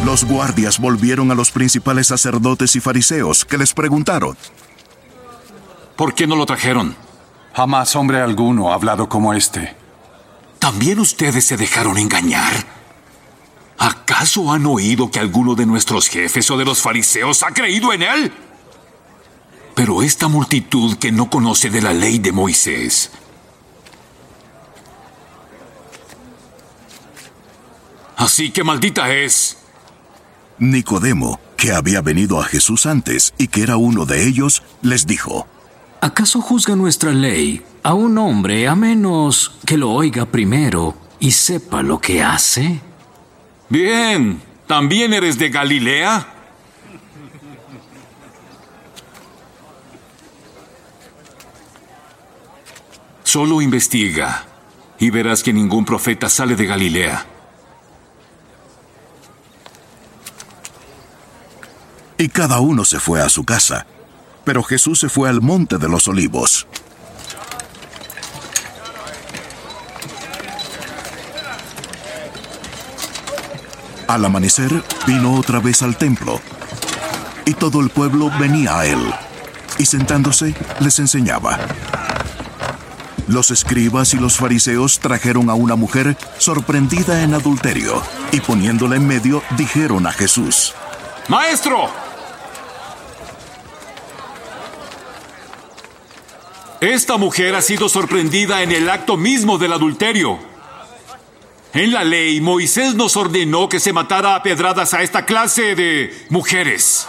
Los guardias volvieron a los principales sacerdotes y fariseos, que les preguntaron: ¿por qué no lo trajeron? Jamás hombre alguno ha hablado como este. ¿También ustedes se dejaron engañar? ¿Acaso han oído que alguno de nuestros jefes o de los fariseos ha creído en él? Pero esta multitud que no conoce de la ley de Moisés, así que maldita es. Nicodemo, que había venido a Jesús antes y que era uno de ellos, les dijo: ¿acaso juzga nuestra ley a un hombre a menos que lo oiga primero y sepa lo que hace? Bien, ¿también eres de Galilea? Solo investiga y verás que ningún profeta sale de Galilea. Y cada uno se fue a su casa, pero Jesús se fue al monte de los Olivos. Al amanecer, vino otra vez al templo, y todo el pueblo venía a él, y sentándose, les enseñaba. Los escribas y los fariseos trajeron a una mujer sorprendida en adulterio, y poniéndola en medio, dijeron a Jesús: ¡Maestro! Esta mujer ha sido sorprendida en el acto mismo del adulterio. En la ley, Moisés nos ordenó que se matara a pedradas a esta clase de mujeres.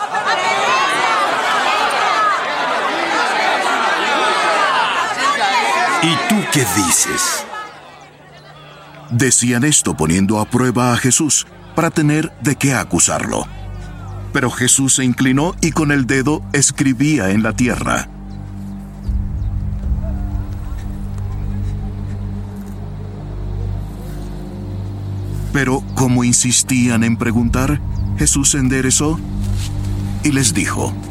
¿Y tú qué dices? Decían esto poniendo a prueba a Jesús, para tener de qué acusarlo. Pero Jesús se inclinó y con el dedo escribía en la tierra. Pero como insistían en preguntar, Jesús se enderezó y les dijo: